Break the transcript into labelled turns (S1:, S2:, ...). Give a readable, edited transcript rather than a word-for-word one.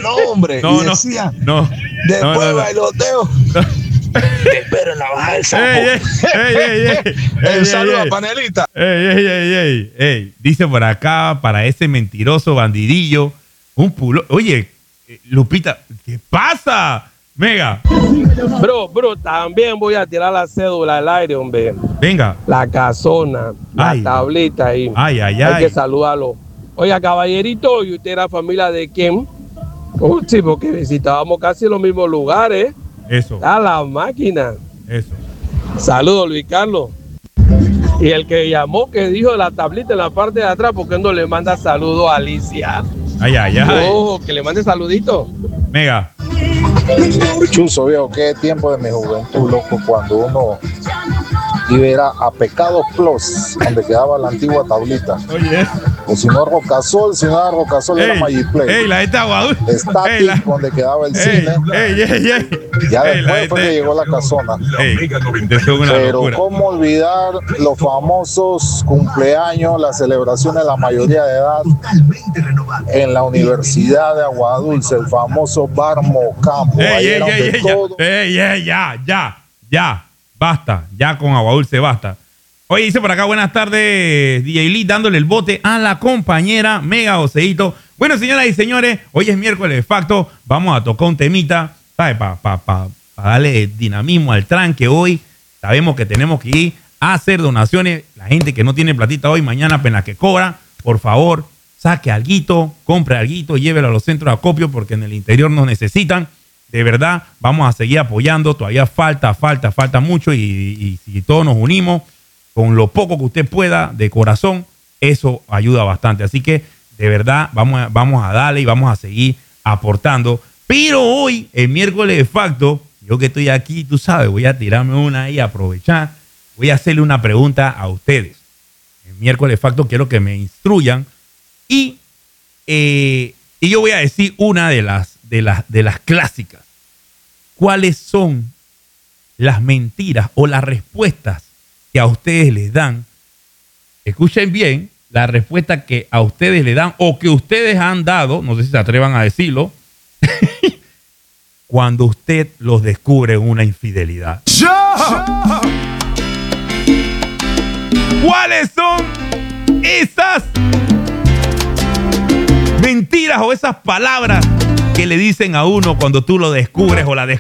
S1: no, hombre.
S2: No,
S1: y decía,
S2: no.
S1: después bailoteo. Te espero en la baja del sapo.
S2: Un
S1: saludo a Panelita.
S2: Dice por acá, para ese mentiroso bandidillo, un pulo. Oye, Lupita, ¿qué pasa? Mega.
S3: Bro, también voy a tirar la cédula al aire, hombre.
S2: Venga.
S3: La casona, la tablita ahí. Hay que saludarlo. Oiga, caballerito, ¿y usted era familia de quién? Sí, porque visitábamos casi los mismos lugares.
S2: Eso.
S3: A la máquina.
S2: Eso.
S3: Saludos, Luis Carlos. Y el que llamó, que dijo la tablita en la parte de atrás, ¿por qué no le manda saludos a Alicia? Oh, que le mande saludito.
S2: Mega.
S4: Chuzo, viejo, qué tiempo de mi juventud, loco, cuando uno iba a Pecados Plus, donde quedaba la antigua tablita.
S2: Oye.
S4: O si no Rocasol, era Magiplay.
S2: La gente aguadulce.
S4: Static, donde quedaba el cine. Ya después fue que llegó la casona. Pero cómo olvidar los famosos cumpleaños, las celebraciones de la mayoría de edad en la Universidad de Aguadulce, el famoso Bar Mocambo.
S2: Ya. Basta, ya con Aguadulce basta. Oye, dice por acá, buenas tardes, DJ Lee, dándole el bote a la compañera Mega Joseito. Bueno, señoras y señores, hoy es miércoles de facto, vamos a tocar un temita, ¿sabes? Para darle dinamismo al tranque hoy. Sabemos que tenemos que ir a hacer donaciones. La gente que no tiene platita hoy, mañana apenas que cobra, por favor, saque alguito, compre alguito, llévelo a los centros de acopio porque en el interior nos necesitan. De verdad, vamos a seguir apoyando. Todavía falta mucho y si todos nos unimos con lo poco que usted pueda de corazón, eso ayuda bastante. Así que, de verdad, vamos a darle y vamos a seguir aportando. Pero hoy, el miércoles de facto, yo que estoy aquí, tú sabes, voy a tirarme una y aprovechar. Voy a hacerle una pregunta a ustedes. El miércoles de facto quiero que me instruyan y yo voy a decir una de las clásicas. ¿Cuáles son las mentiras o las respuestas que a ustedes les dan? Escuchen bien, la respuesta que a ustedes le dan o que ustedes han dado, no sé si se atrevan a decirlo, cuando usted los descubre en una infidelidad. ¿Cuáles son esas mentiras o esas palabras que le dicen a uno cuando tú lo descubres o la descubres?